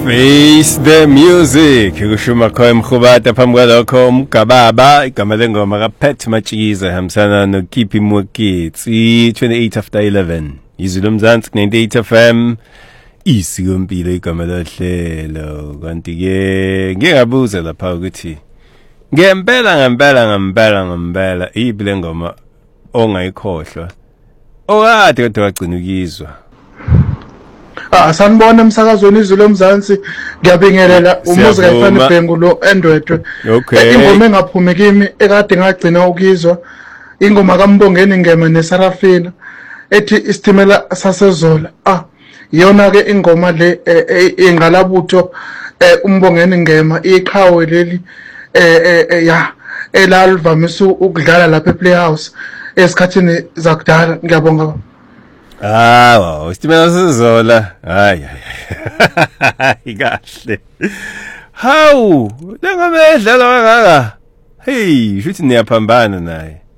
Face the music. Kushuma kwa mkhubata phambi kwalokho umgababa igama lengoma kaPat Matshikiza hamsana noKippie Moeketsi 28 after 11. Izulu Mzansi 98 FM. Isikompilo igama lohlelo kanti ke ngingabuza lapha ukuthi ngempela ibile ngoma ongayikhohlwa. Okade kodwa wagcina ukizwa. Sanibona emsakazweni izulu Mzansi ngiyabingelela umuzi kaFani Bhengu lo Android. Ingoma engaphumi kimi ekade ngagcina ukizwa ingoma kaMbongeni Ngema neSarafina ethi isitimela saseZola. Iyona ke ingoma le engalabutho uMbongeni Ngema iqhawe leli elalivamisa ukudlala lapha ePlayhouse esikhathini zakudala. Ngiyabonga. Wow, isitimela saseZola. Hayi. Kahle. Hawu, lengoma edlala kangaka. Hey, futhi niyaphambana naye.